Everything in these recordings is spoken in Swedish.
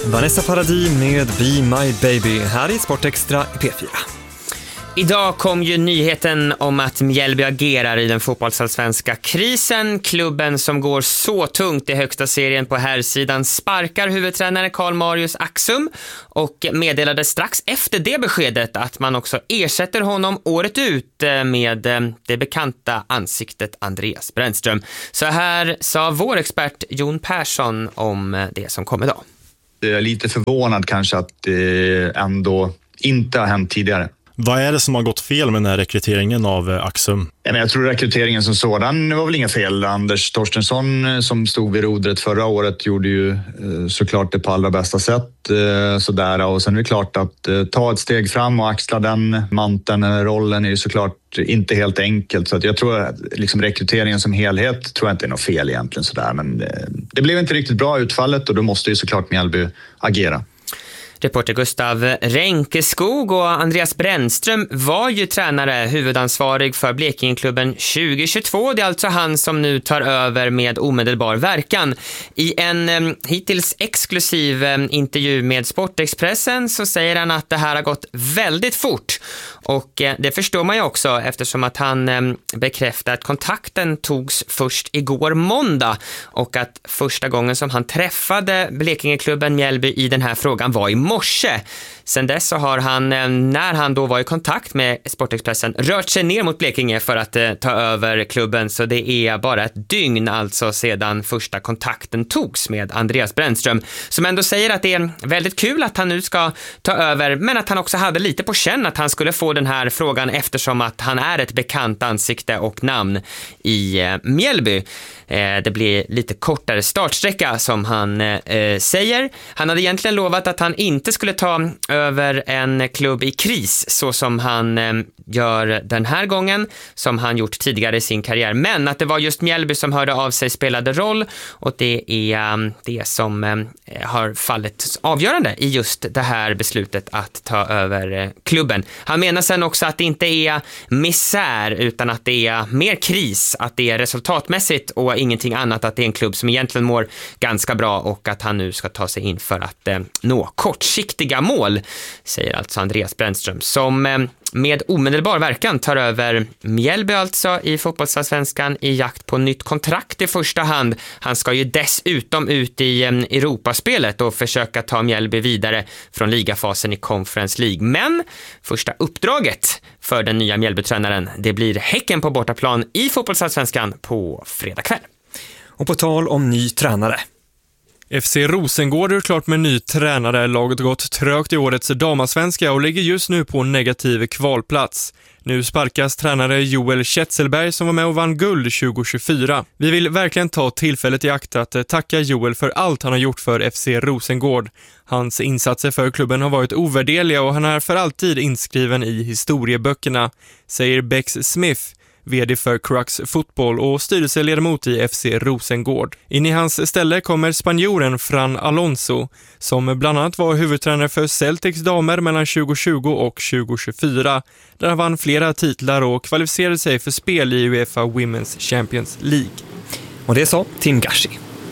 Vanessa Paradis med Be My Baby här i Sportextra i P4. Idag kom ju nyheten om att Mjällby agerar i den fotbollsallsvenska krisen. Klubben som går så tungt i högsta serien på herrsidan sparkar huvudtränare Karl-Marius Axum och meddelade strax efter det beskedet att man också ersätter honom året ut med det bekanta ansiktet Andreas Brännström. Så här sa vår expert Jon Persson om det som kom idag. Jag är lite förvånad kanske att det ändå inte har hänt tidigare. Vad är det som har gått fel med den här rekryteringen av Axum? Jag tror rekryteringen som sådan var väl inga fel. Anders Torstensson som stod vid rodret förra året gjorde ju såklart det på allra bästa sätt. Sådär. Och sen är det klart att ta ett steg fram och axla den manteln, rollen är ju såklart inte helt enkelt. Så att jag tror att liksom rekryteringen som helhet tror jag inte är något fel egentligen. Sådär. Men det blev inte riktigt bra utfallet och då måste ju såklart Mjällby agera. Reporter Gustav Ränkeskog och Andreas Brännström var ju tränare, huvudansvarig för Blekingeklubben 2022. Det är alltså han som nu tar över med omedelbar verkan. I en hittills exklusiv intervju med Sportexpressen så säger han att det här har gått väldigt fort. Och det förstår man ju också eftersom att han bekräftar att kontakten togs först igår måndag och att första gången som han träffade Blekingeklubben Mjällby i den här frågan var i morse. Sen dess så har han, när han då var i kontakt med Sportexpressen, rört sig ner mot Blekinge för att ta över klubben. Så det är bara ett dygn alltså sedan första kontakten togs med Andreas Brännström. Som ändå säger att det är väldigt kul att han nu ska ta över, men att han också hade lite på känn att han skulle få den här frågan eftersom att han är ett bekant ansikte och namn i Mjällby. Det blir lite kortare startsträcka som han säger. Han hade egentligen lovat att han inte skulle ta över en klubb i kris så som han gör den här gången, som han gjort tidigare i sin karriär. Men att det var just Mjällby som hörde av sig spelade roll och det är det som har fallit avgörande i just det här beslutet att ta över klubben. Han menar sen också att det inte är misär utan att det är mer kris, att det är resultatmässigt och ingenting annat, att det är en klubb som egentligen mår ganska bra och att han nu ska ta sig in för att nå kortsiktiga mål, säger alltså Andreas Brännström som med omedelbar verkan tar över Mjällby alltså i fotbollsallsvenskan i jakt på nytt kontrakt i första hand. Han ska ju dessutom ut i Europaspelet och försöka ta Mjällby vidare från ligafasen i Conference League. Men första uppdraget för den nya Mjällby-tränaren, det blir Häcken på bortaplan i fotbollsallsvenskan på fredag kväll. Och på tal om ny tränare. FC Rosengård är klart med ny tränare. Laget har gått trögt i årets damasvenska och ligger just nu på negativ kvalplats. Nu sparkas tränare Joel Kjetselberg som var med och vann guld 2024. Vi vill verkligen ta tillfället i akt att tacka Joel för allt han har gjort för FC Rosengård. Hans insatser för klubben har varit ovärderliga och han är för alltid inskriven i historieböckerna, säger Bex Smith, vd för Crux Fotboll och styrelseledamot i FC Rosengård. In i hans ställe kommer spanjoren Fran Alonso, som bland annat var huvudtränare för Celtics damer mellan 2020 och 2024, där han vann flera titlar och kvalificerade sig för spel i UEFA Women's Champions League. Och det sa Tim Gashi.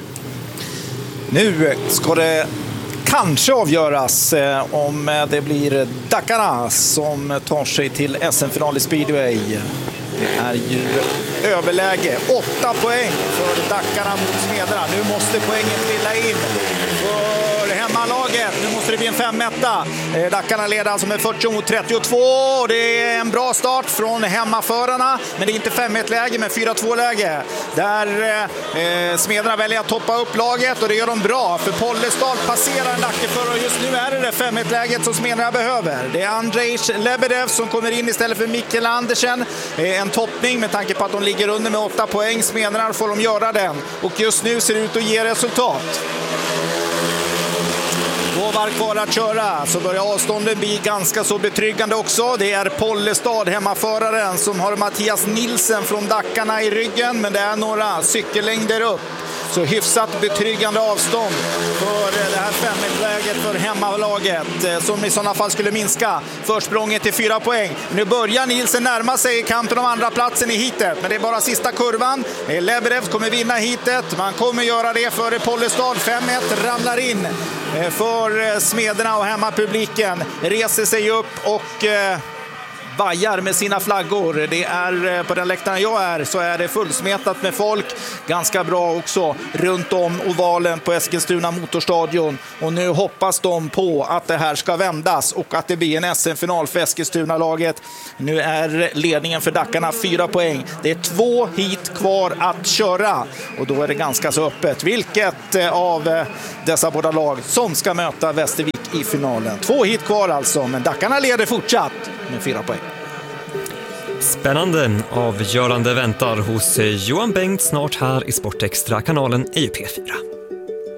Nu ska det kanske avgöras om det blir Dakarna som tar sig till SM-final i speedway. Det är ju överläge. 8 poäng för Dakarna mot Smedra. Nu måste poängen trilla in för hemmalaget. Nu måste det bli en 5-1. Dakarna leder alltså med 40 mot 32. Det är en bra start från hemmaförarna. Men det är inte 5-1-läge med 4-2-läge. Där Smedra väljer att toppa upp laget och det gör de bra. För Pollestad passerar en Dackeförare och just nu är det 5-1-läget som Smedra behöver. Det är Andrej Lebedev som kommer in istället för Mikkel Andersen. En toppning med tanke på att de ligger under med 8 poäng. Smedra får de göra den. Och just nu ser det ut att ge resultat. 2 varv kvar att köra så börjar avstånden bli ganska så betryggande också. Det är Pollestad, hemmaföraren, som har Mattias Nilsen från Dakarna i ryggen. Men det är några cykellängder upp. Så hyfsat betryggande avstånd för det här 5-1-läget. läget för hemmalaget som i sådana fall skulle minska försprånget till 4 poäng. Nu börjar Nielsen närma sig kampen om andra platsen i heatet, men det är bara sista kurvan. Lebedev kommer vinna heatet. Man kommer göra det före Pollestad. 5-1 ramlar in för Smederna och hemmapubliken reser sig upp och vajar med sina flaggor. Det är på den läktaren jag är så är det fullsmetat med folk. Ganska bra också runt om ovalen på Eskilstuna motorstadion. Och nu hoppas de på att det här ska vändas och att det blir en SM-final för Eskilstuna-laget. Nu är ledningen för Dackarna 4 poäng. Det är 2 hit kvar att köra och då är det ganska så öppet. Vilket av dessa båda lag som ska möta Västervik i finalen. 2 hit kvar alltså, men Dackarna leder fortsatt med 4 poäng. Spännande avgörande väntar hos Johan Bengt snart här i Sportextra, kanalen EUP4.